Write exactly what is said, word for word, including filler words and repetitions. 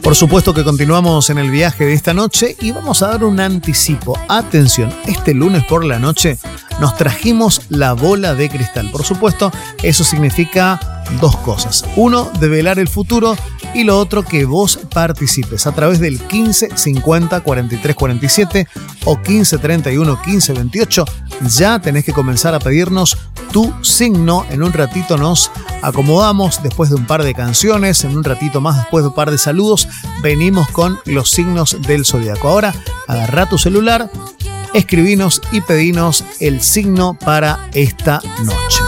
Por supuesto que continuamos en el viaje de esta noche y vamos a dar un anticipo. Atención, este lunes por la noche nos trajimos la bola de cristal. Por supuesto, eso significa dos cosas. Uno, develar el futuro, y lo otro, que vos participes a través del quince cincuenta cuarenta y tres cuarenta y siete o quince treinta y uno quince veintiocho. Ya tenés que comenzar a pedirnos tu signo. En un ratito nos acomodamos después de un par de canciones, en un ratito más después de un par de saludos, venimos con los signos del zodiaco. Ahora, agarrá tu celular, escribinos y pedinos el signo para esta noche.